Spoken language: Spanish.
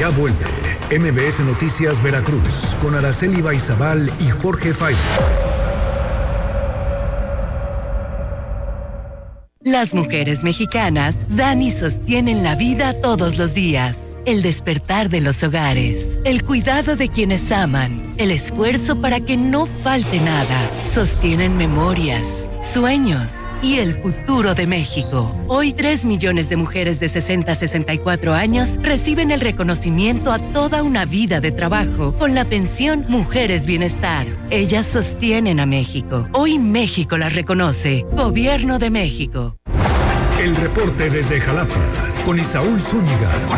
Ya vuelve MBS Noticias Veracruz con Araceli Baizabal y Jorge Faibo. Las mujeres mexicanas dan y sostienen la vida todos los días. El despertar de los hogares, el cuidado de quienes aman, el esfuerzo para que no falte nada. Sostienen memorias, sueños y el futuro de México. Hoy 3 millones de mujeres de 60 a 64 años reciben el reconocimiento a toda una vida de trabajo con la pensión Mujeres Bienestar. Ellas sostienen a México. Hoy México las reconoce. Gobierno de México. El reporte desde Jalapa con Isaúl Zúñiga.